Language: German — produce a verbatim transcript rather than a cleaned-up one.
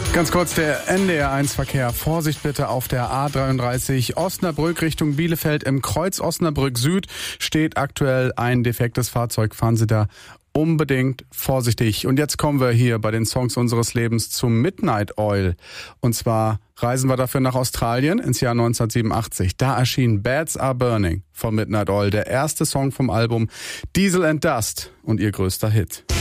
Ganz kurz der N D R eins Verkehr. Vorsicht bitte auf der A dreiunddreißig Osnabrück Richtung Bielefeld. Im Kreuz Osnabrück Süd steht aktuell ein defektes Fahrzeug. Fahren Sie da unbedingt vorsichtig. Und jetzt kommen wir hier bei den Songs unseres Lebens zum Midnight Oil. Und zwar reisen wir dafür nach Australien ins Jahr neunzehnhundertsiebenundachtzig. Da erschien Beds Are Burning von Midnight Oil, der erste Song vom Album Diesel and Dust und ihr größter Hit.